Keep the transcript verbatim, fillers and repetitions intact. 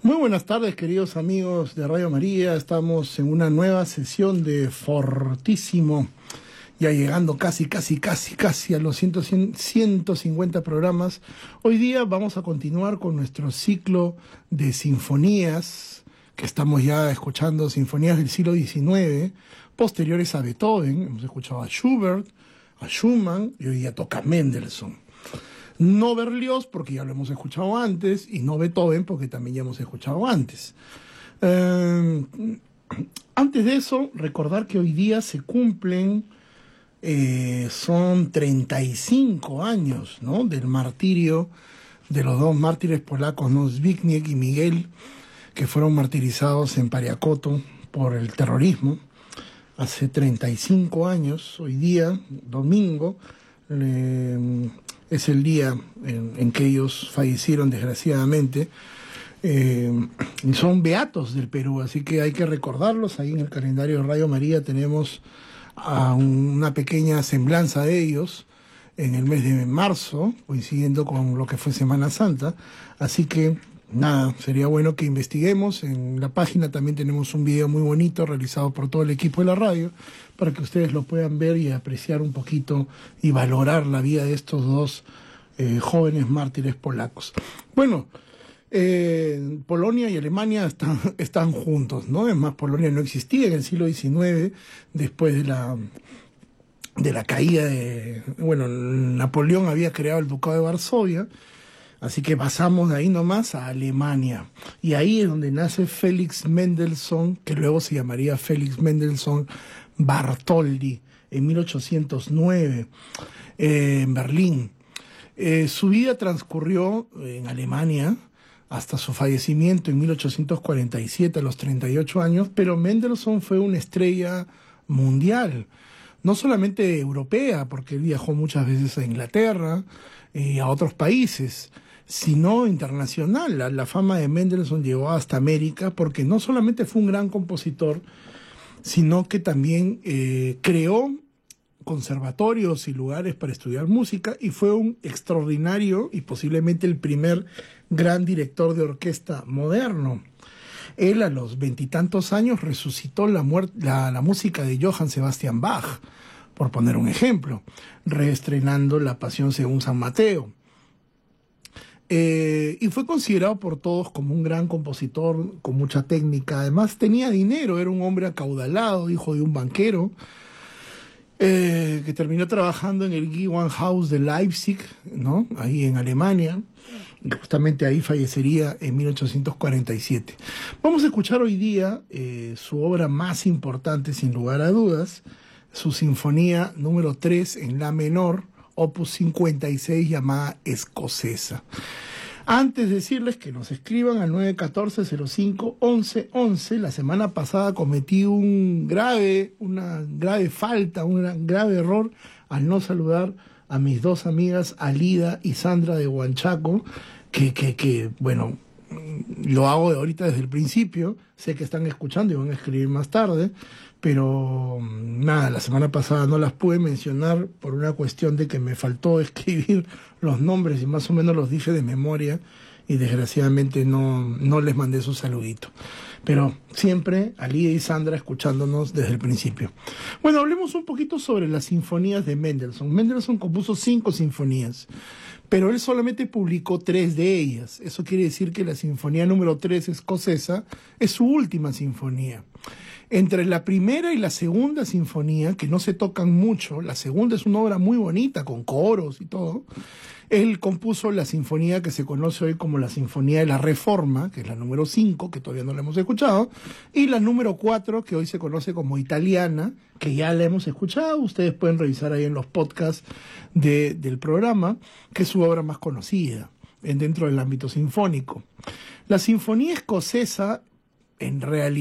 Muy buenas tardes, queridos amigos de Radio María. Estamos en una nueva sesión de Fortísimo, ya llegando casi, casi, casi, casi a los ciento cincuenta programas. Hoy día vamos a continuar con nuestro ciclo de sinfonías, que estamos ya escuchando sinfonías del siglo diecinueve, posteriores a Beethoven. Hemos escuchado a Schubert, a Schumann, y hoy día toca Mendelssohn. No Berlioz, porque ya lo hemos escuchado antes, y no Beethoven, porque también ya hemos escuchado antes. Eh, antes de eso, recordar que hoy día se cumplen, eh, son treinta y cinco años, ¿no?, del martirio de los dos mártires polacos, ¿no?, Zbigniew y Miguel, que fueron martirizados en Pariacoto por el terrorismo. Hace treinta y cinco años, hoy día, domingo, eh, es el día en, en que ellos fallecieron, desgraciadamente. Eh, son beatos del Perú, así que hay que recordarlos. Ahí en el calendario de Radio María tenemos a una pequeña semblanza de ellos en el mes de marzo, coincidiendo con lo que fue Semana Santa. Así que nada, sería bueno que investiguemos. En la página también tenemos un video muy bonito realizado por todo el equipo de la radio, para que ustedes lo puedan ver y apreciar un poquito y valorar la vida de estos dos eh, jóvenes mártires polacos. Bueno, eh, Polonia y Alemania están, están juntos, ¿no? Es más, Polonia no existía en el siglo diecinueve, después de la, de la caída de... Bueno, Napoleón había creado el Ducado de Varsovia, así que pasamos de ahí nomás a Alemania. Y ahí es donde nace Felix Mendelssohn, que luego se llamaría Felix Mendelssohn Bartholdy, en mil ochocientos nueve, eh, en Berlín. Eh, su vida transcurrió en Alemania hasta su fallecimiento en mil ochocientos cuarenta y siete, a los treinta y ocho años, pero Mendelssohn fue una estrella mundial, no solamente europea, porque él viajó muchas veces a Inglaterra y eh, a otros países, sino internacional. La, la fama de Mendelssohn llegó hasta América, porque no solamente fue un gran compositor, sino que también eh, creó conservatorios y lugares para estudiar música, y fue un extraordinario y posiblemente el primer gran director de orquesta moderno. Él a los veintitantos años resucitó la, la, la música de Johann Sebastian Bach, por poner un ejemplo, reestrenando La Pasión según San Mateo. Eh, y fue considerado por todos como un gran compositor con mucha técnica. Además tenía dinero, era un hombre acaudalado, hijo de un banquero, eh, que terminó trabajando en el Gewandhaus de Leipzig, ¿no?, ahí en Alemania, y justamente ahí fallecería en mil ochocientos cuarenta y siete. Vamos a escuchar hoy día eh, su obra más importante, sin lugar a dudas, su sinfonía número tres en la menor, opus cincuenta y seis, llamada Escocesa. Antes de decirles que nos escriban al nueve uno cuatro, cero cinco, once once. La semana pasada cometí un grave, una grave falta, un grave error al no saludar a mis dos amigas Alida y Sandra de Huanchaco, que, que, que bueno, lo hago de ahorita desde el principio. Sé que están escuchando y van a escribir más tarde, pero nada, la semana pasada no las pude mencionar por una cuestión de que me faltó escribir los nombres y más o menos los dije de memoria, y desgraciadamente no, no les mandé su saludito. Pero siempre Alida y Sandra escuchándonos desde el principio. Bueno, hablemos un poquito sobre las sinfonías de Mendelssohn. Mendelssohn compuso cinco sinfonías, pero él solamente publicó tres de ellas. Eso quiere decir que la sinfonía número tres, escocesa, es su última sinfonía. Entre la primera y la segunda sinfonía, que no se tocan mucho, la segunda es una obra muy bonita, con coros y todo, él compuso la sinfonía que se conoce hoy como la Sinfonía de la Reforma, que es la número cinco, que todavía no la hemos escuchado, y la número cuatro, que hoy se conoce como Italiana, que ya la hemos escuchado. Ustedes pueden revisar ahí en los podcasts de, del programa, que es su obra más conocida en, dentro del ámbito sinfónico. La Sinfonía Escocesa, en realidad,